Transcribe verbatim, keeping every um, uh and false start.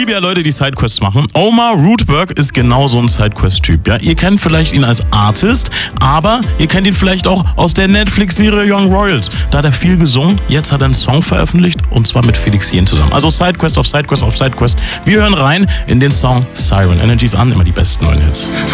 liebe ja Leute, die Sidequests machen. Omar Rootberg ist genau so ein Sidequest-Typ. Ja? Ihr kennt vielleicht ihn als Artist, aber ihr kennt ihn vielleicht auch aus der Netflix-Serie Young Royals. Da hat er viel gesungen, jetzt hat er einen Song veröffentlicht und zwar mit Felix Jähn zusammen. Also Sidequest auf Sidequest auf Sidequest. Wir hören rein in den Song Siren. Energies an, immer die besten neuen Hits.